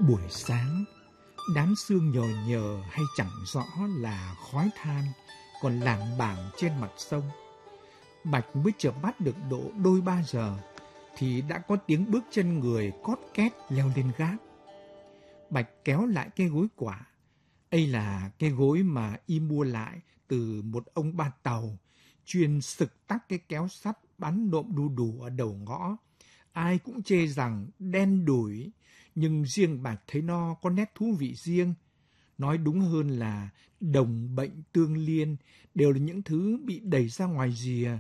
Buổi sáng, đám sương nhờ nhờ hay chẳng rõ là khói than còn lảng bảng trên mặt sông. Bạch mới chợp mắt được độ đôi 3 giờ thì đã có tiếng bước chân người cót két leo lên gác. Bạch kéo lại cái gối quả. Ấy là cái gối mà y mua lại từ một ông ba tàu chuyên sực tắc cái kéo sắt bắn nộm đu đủ ở đầu ngõ. Ai cũng chê rằng đen đủi, nhưng riêng Bạch thấy nó có nét thú vị riêng. Nói đúng hơn là đồng bệnh tương liên đều là những thứ bị đẩy ra ngoài rìa.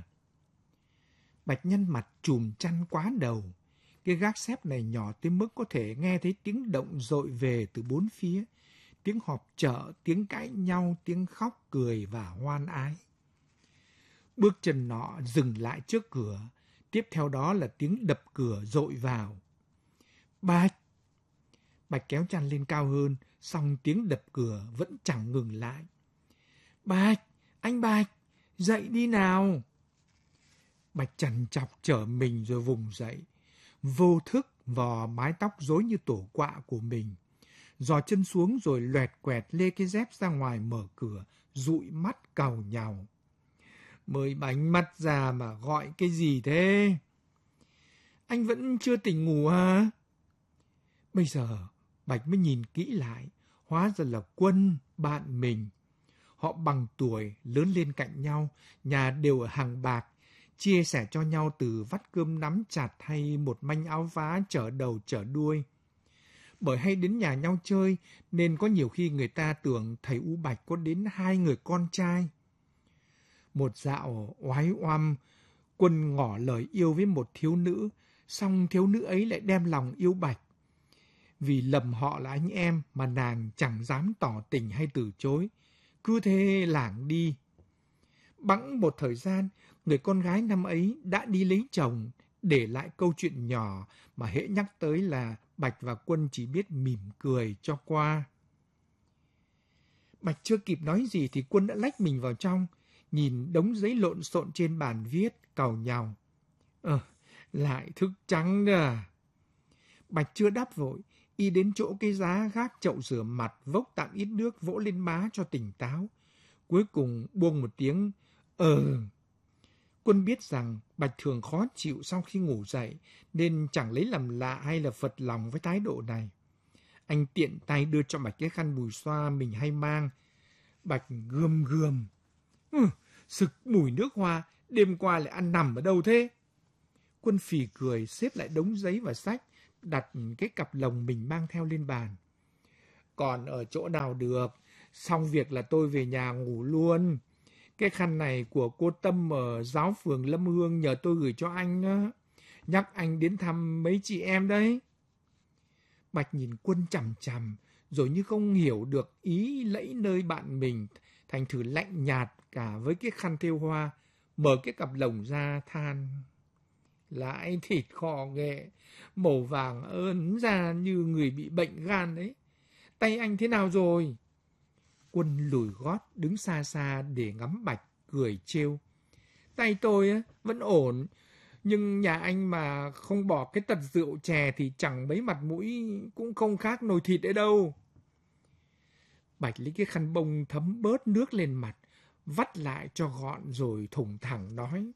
Bạch nhăn mặt chùm chăn quá đầu. Cái gác xếp này nhỏ tới mức có thể nghe thấy tiếng động dội về từ bốn phía. Tiếng họp chợ, tiếng cãi nhau, tiếng khóc, cười và hoan ái. Bước chân nọ dừng lại trước cửa. Tiếp theo đó là tiếng đập cửa dội vào. Bạch! Bạch kéo chăn lên cao hơn, song tiếng đập cửa vẫn chẳng ngừng lại. Bạch! Anh Bạch! Dậy đi nào! Bạch trằn trọc trở mình rồi vùng dậy. Vô thức vò mái tóc rối như tổ quạ của mình. Giò chân xuống rồi loẹt quẹt lê cái dép ra ngoài mở cửa, dụi mắt càu nhàu. Mới bánh mắt ra mà gọi cái gì thế? Anh vẫn chưa tỉnh ngủ à? Bây giờ Bạch mới nhìn kỹ lại, hóa ra là Quân, bạn mình. Họ bằng tuổi, lớn lên cạnh nhau, nhà đều ở Hàng Bạc, chia sẻ cho nhau từ vắt cơm nắm chặt hay một manh áo vá chở đầu chở đuôi. Bởi hay đến nhà nhau chơi nên có nhiều khi người ta tưởng thầy U Bạch có đến 2 người con trai. Một dạo oái oăm, Quân ngỏ lời yêu với một thiếu nữ, song thiếu nữ ấy lại đem lòng yêu Bạch. Vì lầm họ là anh em mà nàng chẳng dám tỏ tình hay từ chối, cứ thế lảng đi. Bẵng một thời gian, người con gái năm ấy đã đi lấy chồng, để lại câu chuyện nhỏ mà hễ nhắc tới là Bạch và Quân chỉ biết mỉm cười cho qua. Bạch chưa kịp nói gì thì Quân đã lách mình vào trong, nhìn đống giấy lộn xộn trên bàn viết, càu nhàu. Lại thức trắng nữa à? Bạch chưa đáp vội, y đến chỗ cái giá gác chậu rửa mặt, vốc tạm ít nước vỗ lên má cho tỉnh táo. Cuối cùng buông một tiếng, Quân biết rằng Bạch thường khó chịu sau khi ngủ dậy, nên chẳng lấy làm lạ hay là phật lòng với thái độ này. Anh tiện tay đưa cho Bạch cái khăn bùi xoa mình hay mang. Bạch gườm gườm. Sực mùi nước hoa, đêm qua lại ăn nằm ở đâu thế? Quân phì cười, xếp lại đống giấy và sách, đặt cái cặp lồng mình mang theo lên bàn. Còn ở chỗ nào được, xong việc là tôi về nhà ngủ luôn. Cái khăn này của cô Tâm ở giáo phường Lâm Hương nhờ tôi gửi cho anh đó. Nhắc anh đến thăm mấy chị em đấy. Bạch nhìn Quân chằm chằm, rồi như không hiểu được ý lẫy nơi bạn mình, thành thử lạnh nhạt cả với cái khăn thêu hoa, mở cái cặp lồng ra than. Lại thịt kho nghệ, màu vàng ơn ra như người bị bệnh gan đấy. Tay anh thế nào rồi? Quân lùi gót đứng xa xa để ngắm Bạch, cười trêu. Tay tôi vẫn ổn, nhưng nhà anh mà không bỏ cái tật rượu chè thì chẳng mấy mặt mũi cũng không khác nồi thịt ấy đâu. Bạch lấy cái khăn bông thấm bớt nước lên mặt, vắt lại cho gọn rồi thủng thẳng nói.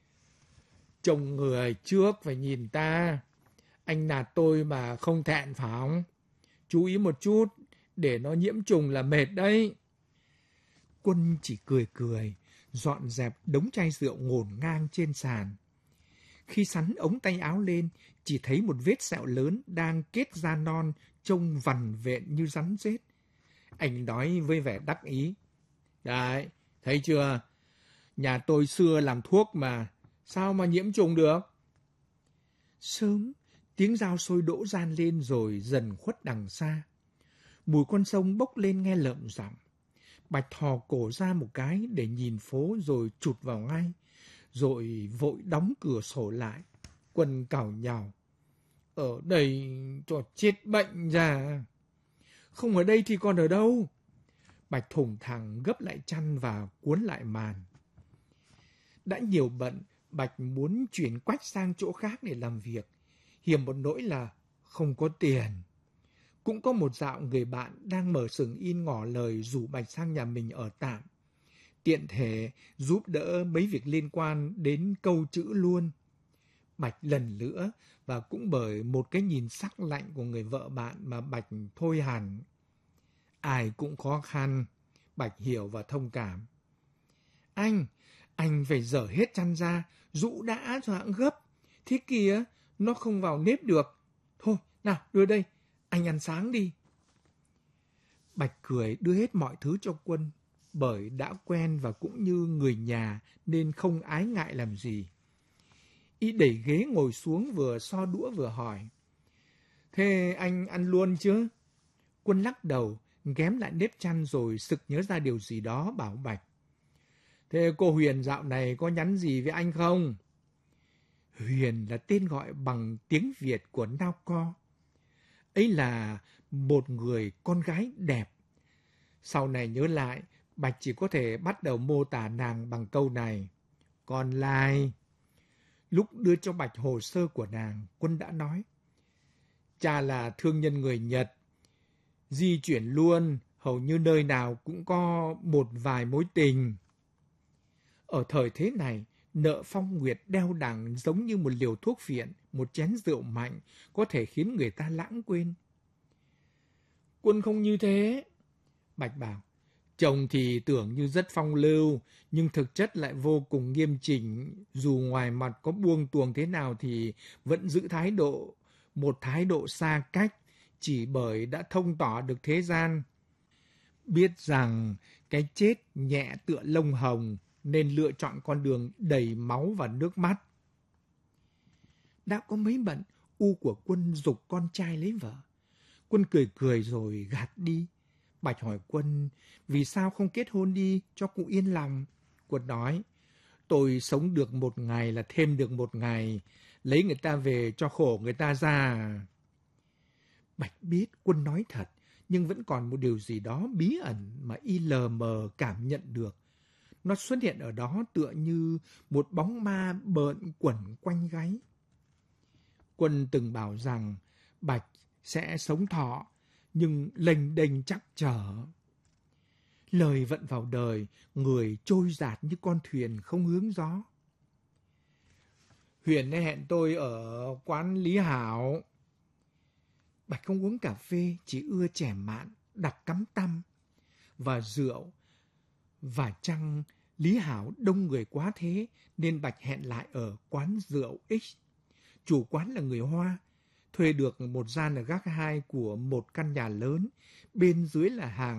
Trông người trước phải nhìn ta. Anh nạt tôi mà không thẹn phải không? Chú ý một chút, để nó nhiễm trùng là mệt đấy. Quân chỉ cười cười, dọn dẹp đống chai rượu ngổn ngang trên sàn. Khi sắn ống tay áo lên, chỉ thấy một vết sẹo lớn đang kết da non, trông vằn vện như rắn rết. Anh nói với vẻ đắc ý. Đấy, thấy chưa? Nhà tôi xưa làm thuốc mà, sao mà nhiễm trùng được? Sớm, tiếng dao sôi đỗ ran lên rồi dần khuất đằng xa. Mùi con sông bốc lên nghe lợm giọng. Bạch thò cổ ra một cái để nhìn phố rồi chụt vào ngay, rồi vội đóng cửa sổ lại. Quân càu nhàu. Ở đây cho chết bệnh ra. Không ở đây thì còn ở đâu? Bạch thủng thẳng gấp lại chăn và cuốn lại màn. Đã nhiều bận, Bạch muốn chuyển Quách sang chỗ khác để làm việc. Hiểm một nỗi là không có tiền. Cũng có một dạo người bạn đang mở xưởng in ngỏ lời rủ Bạch sang nhà mình ở tạm, tiện thể giúp đỡ mấy việc liên quan đến câu chữ luôn. Bạch lần nữa, và cũng bởi một cái nhìn sắc lạnh của người vợ bạn mà Bạch thôi hẳn. Ai cũng khó khăn, Bạch hiểu và thông cảm. Anh phải dở hết chăn ra, rũ đã cho hãng gấp. Thế kìa, nó không vào nếp được. Thôi, nào, đưa đây, anh ăn sáng đi. Bạch cười đưa hết mọi thứ cho Quân, bởi đã quen và cũng như người nhà nên không ái ngại làm gì. Y đẩy ghế ngồi xuống vừa so đũa vừa hỏi. Thế anh ăn luôn chứ? Quân lắc đầu, ghém lại nếp chăn rồi sực nhớ ra điều gì đó bảo Bạch. Thế cô Huyền dạo này có nhắn gì với anh không? Huyền là tên gọi bằng tiếng Việt của Nao Co. Ấy là một người con gái đẹp. Sau này nhớ lại, Bạch chỉ có thể bắt đầu mô tả nàng bằng câu này. Còn lại... Lúc đưa cho Bạch hồ sơ của nàng, Quân đã nói. Cha là thương nhân người Nhật. Di chuyển luôn, hầu như nơi nào cũng có một vài mối tình. Ở thời thế này, nợ phong nguyệt đeo đẳng giống như một liều thuốc phiện, một chén rượu mạnh, có thể khiến người ta lãng quên. Quân không như thế. Bạch bảo, chồng thì tưởng như rất phong lưu, nhưng thực chất lại vô cùng nghiêm chỉnh. Dù ngoài mặt có buông tuồng thế nào thì vẫn giữ một thái độ xa cách, chỉ bởi đã thông tỏ được thế gian. Biết rằng cái chết nhẹ tựa lông hồng, nên lựa chọn con đường đầy máu và nước mắt. Đã có mấy bận, U của Quân giục con trai lấy vợ. Quân cười cười rồi gạt đi. Bạch hỏi Quân, vì sao không kết hôn đi cho cụ yên lòng? Quân nói, tôi sống được một ngày là thêm được một ngày, lấy người ta về cho khổ người ta ra. Bạch biết Quân nói thật, nhưng vẫn còn một điều gì đó bí ẩn mà y lờ mờ cảm nhận được. Nó xuất hiện ở đó tựa như một bóng ma bợn quẩn quanh gáy. Quân từng bảo rằng Bạch sẽ sống thọ, nhưng lênh đênh chắc trở. Lời vận vào đời, người trôi dạt như con thuyền không hướng gió. Huyền hẹn tôi ở quán Lý Hảo. Bạch không uống cà phê, chỉ ưa chè mạn, đặt cắm tăm và rượu. Và chăng Lý Hảo đông người quá thế nên Bạch hẹn lại ở quán rượu X. Chủ quán là người Hoa, thuê được một gian ở gác 2 của một căn nhà lớn, bên dưới là hàng